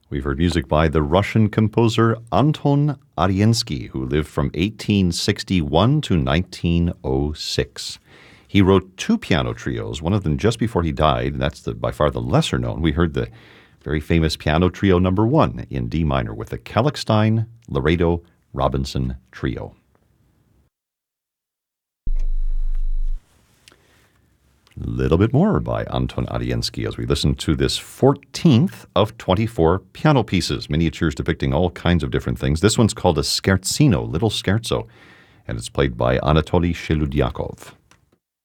We've heard music by the Russian composer Anton Ariensky, who lived from 1861 to 1906. He wrote two piano trios, one of them just before he died, and that's by far the lesser known. We heard the very famous piano trio number 1 in D minor with the Kellockstein, Laredo, Robinson Trio. A little bit more by Anton Ariensky as we listen to this 14th of 24 piano pieces, miniatures depicting all kinds of different things. This one's called a scherzino, little scherzo, and it's played by Anatoly Sheludyakov.